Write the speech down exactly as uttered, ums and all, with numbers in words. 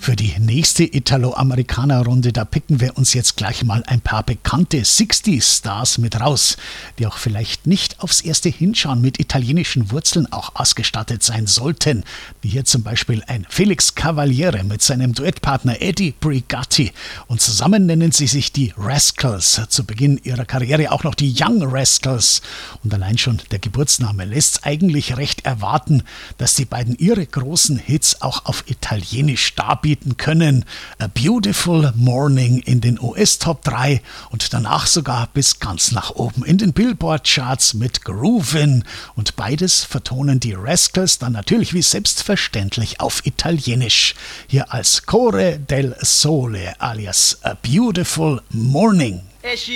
Für die nächste Italo-Amerikaner-Runde, da picken wir uns jetzt gleich mal ein paar bekannte sechziger-Stars mit raus, die auch vielleicht nicht aufs erste Hinschauen mit italienischen Wurzeln auch ausgestattet sein sollten, wie hier zum Beispiel ein Felix Cavaliere mit seinem Duettpartner Eddie Brigatti, und zusammen nennen sie sich die Rascals, zu Beginn ihrer Karriere auch noch die Young Rascals, und allein schon der Geburtsname lässt eigentlich recht erwarten, dass die beiden ihre großen Hits auch auf Italienisch darbieten können. A Beautiful Morning in den U S-Top drei und danach sogar bis ganz nach oben in den Billboard-Charts mit Groovin', und beides vertonen die Rascals dann natürlich wie selbstverständlich auf Italienisch. Hier als Core del Sole alias A Beautiful Morning.